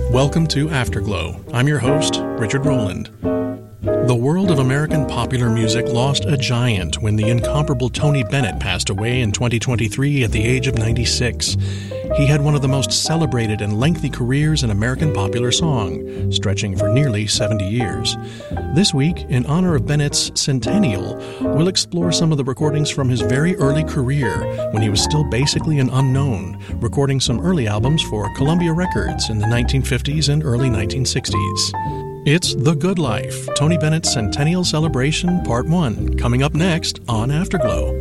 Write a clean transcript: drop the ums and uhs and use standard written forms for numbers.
Welcome to Afterglow. I'm your host, Richard Rowland. The world of American popular music lost a giant when the incomparable Tony Bennett passed away in 2023 at the age of 96. He had one of the most celebrated and lengthy careers in American popular song, stretching for nearly 70 years. This week, in honor of Bennett's centennial, we'll explore some of the recordings from his very early career when he was still basically an unknown, recording some early albums for Columbia Records in the 1950s and early 1960s. It's The Good Life, Tony Bennett's Centennial Celebration Part 1, coming up next on Afterglow.